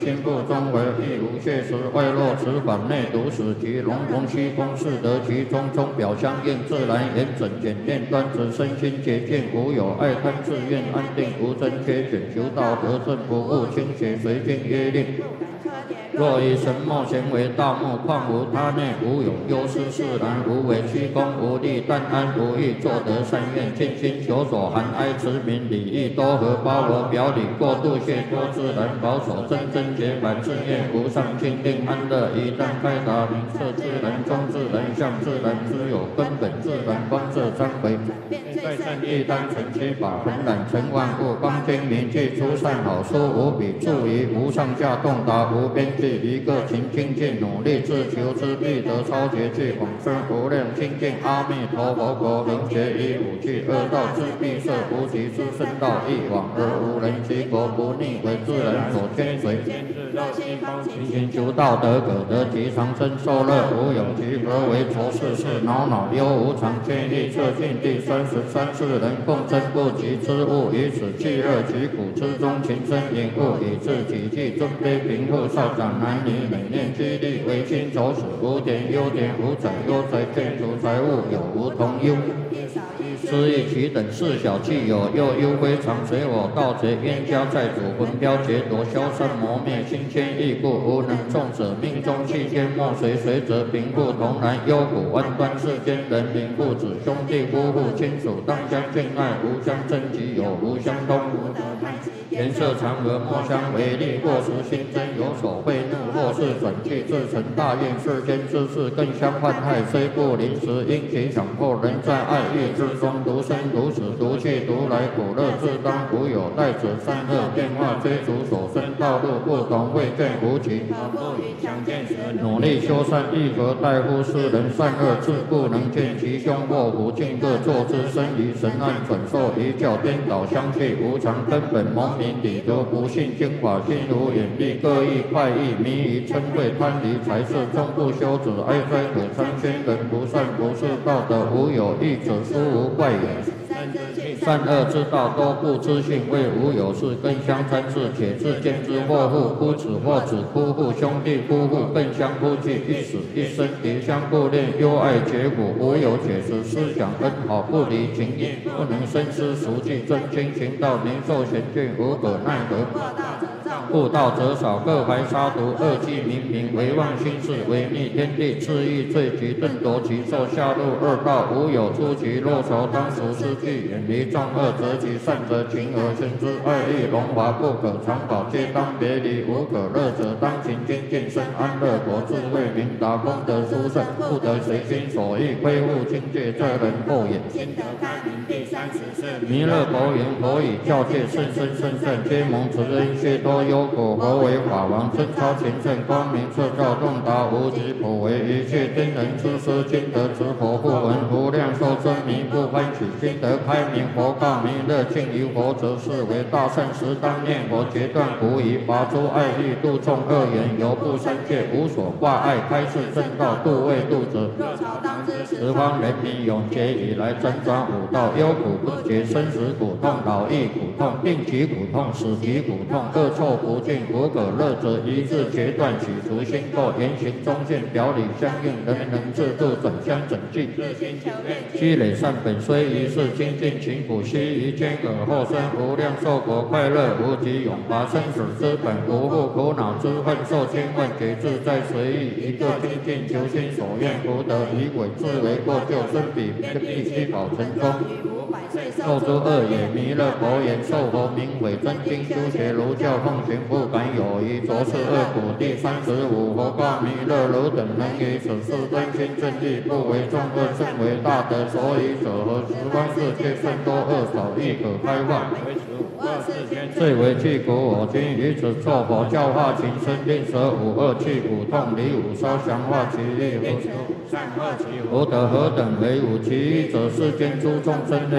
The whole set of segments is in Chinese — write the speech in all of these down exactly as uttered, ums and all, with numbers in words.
心不中为亦无血实，外露此反内毒死其龙逢虚空，是得其中中表相应，自然严整简练端直，身心洁净，无有爱贪自愿安定，无真缺选，求道得正不误清邪，随经约令。若以神墨咸为大木，况无他内，无有忧思释然，无为虚空，无力但安无欲，作得善愿，尽心求所含哀慈悯礼义多和，包罗表里，过度谢多自然，保守真真洁白，自愿无上清定安乐，一旦开达明彻自然，中自然相自然，知有根本自然，光色三回。在正义单纯七法，恒染成万物，光精明记出善好书，无比注于无上下洞达，无边际，一个勤精进努力自求之必得超绝去广深无量清净阿弥陀佛国，能学以武器二道之必设无极之圣道，一往而无人其国不逆为自然所兼随，勤勤求道德可得其长生受乐，无有其何为浊世事恼恼忧无常，千亿测尽第三十三世人共争不及之物，以此气热其苦之中，情深隐悟，以致己计尊卑贫富少长男女，每念激励为亲走死，无典优典无财优财，建筑财物有无同忧。失意其等事小气有，又忧非常，随我盗贼冤家债主，魂飘劫夺，消散磨灭，心牵意故，无能众者命中气天莫随随则贫富同然，忧苦万端世间人民父子兄弟夫妇亲属当相敬爱，无相争己有无相通，无得贪颜色常和莫相为利，或时心真有所愤怒，或是转气自成大愿，世间之事更相患害，虽不临时因其强迫，人在爱欲之中独生独死，独去独来，苦乐自当无有待者，善恶变化追逐所生道路不同，未见无极，相见时努力修善，亦何待乎世人善恶自不能见其凶祸福，尽各作之身于神暗转受一教颠倒相去，无常根本蒙民理得不信经法，心无眼力，各异快意，迷于嗔恚贪离财事，终不修止，哀哉可参宣人不善不是道德，无有义者殊无怪也。善恶之道多不知性，为无有事更相参事，且自见之或父夫子或子夫妇兄弟夫妇更相夫妻，一死一生迭相互恋，忧爱结苦，无有解释思想恩好，不离情义，不能深思熟记，真经行道，年寿贤眷，无可奈何。悟道者少，各怀杀毒，恶计冥冥，唯妄心事，违逆天地，恣意罪极，顿夺其寿，下入恶道，无有出其若愁，当除失去，远离众恶，择其善者，情而生之，爱欲荣华不可长保，皆当别离，无可乐者，当勤精进，生安乐国，智慧明达，功德殊胜，不得随心所欲，恢复境界，这人后也。心得开明第三十四弥勒佛言：佛以教戒甚深甚善，皆蒙慈恩，皆多忧苦。佛为法王，真超前圣，光明彻照，洞达无极，普为一切天人之师，今得持佛不闻，无量寿真迷不欢喜，今得开明。佛告弥勒：敬于佛者，是为大圣时，当念佛，截断无疑，拔诸爱欲，度众恶缘，犹不三界，无所挂碍，开示正道，度未度者。十方人民永劫以来，辗转五道，忧苦不绝，生死苦痛，老易苦痛，病疾苦痛，死疾苦痛，恶臭不尽，无可乐者，一字截断，取除心垢，言行中线，表里相应，人人自度，转相整具。积累善本，虽一世精进勤苦，须臾间尔后生无量寿国，快乐无极，永拔生死之本，无复苦恼之恨，受千万劫自在随意，一个精进求心所愿，福德以鬼自为过救，生彼必须保成功。受诸恶也，弥勒佛言：受佛名为真经修学儒教，奉行不敢有疑，着是恶苦。第三十五，佛告弥勒：汝等能于此事真心正义，不为众恶，甚为大德。所以者何？十方世界甚多恶少，亦可开化。最为具苦，我今于此作佛教化情深，令舍五恶气苦痛离五烧，降化其意。福德何等为五？其一者，世间诸众生类，亦为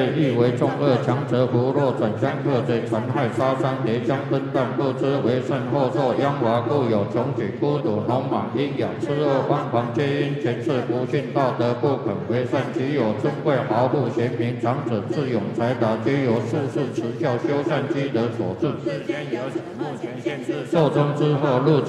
为众恶，强者胡弱，转相克贼，残害杀伤，叠将登断，不知为甚后受殃华，故有穷举孤独，农莽阴阳，吃恶荒狂，皆因前世不信道德，不肯为善，其有尊贵豪富贤明，长者智勇才达，皆由术士持教修善积德所致。世间有此目前现之寿终之后，入